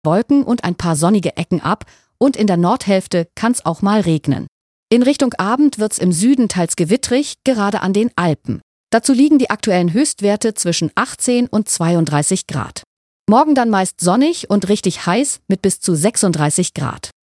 Wolken und ein paar sonnige Ecken ab und in der Nordhälfte kann's auch mal regnen. In Richtung Abend wird's im Süden teils gewittrig, gerade an den Alpen. Dazu liegen die aktuellen Höchstwerte zwischen 18 und 32 Grad. Morgen dann meist sonnig und richtig heiß mit bis zu 36 Grad.